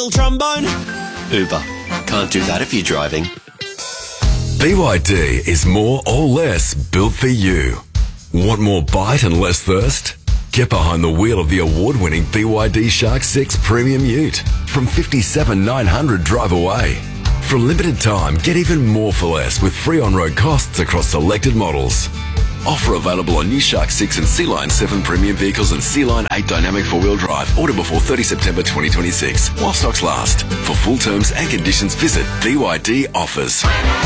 steel trombone? Uber. Can't do that if you're driving. BYD is more or less built for you. Want more bite and less thirst? Get behind the wheel of the award-winning BYD Shark 6 Premium Ute from $57,900 drive away. For a limited time, get even more for less with free on-road costs across selected models. Offer available on new Shark 6 and Sea-Line 7 premium vehicles and Sea-Line 8 dynamic four-wheel drive. Order before 30 September 2026 while stocks last. For full terms and conditions, visit BYD Offers.